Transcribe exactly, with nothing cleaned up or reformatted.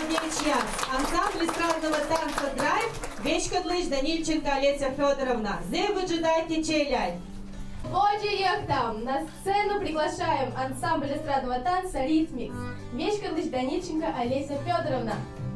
девять час. Ансамбль эстрадного танца «Драйв», Вечкадлыч Данильченко Олеся Федоровна. Зе выжидайте челядь. Боже, там! На сцену приглашаем ансамбль эстрадного танца «Ритмикс». Вечкадлыч Данильченко Олеся Федоровна.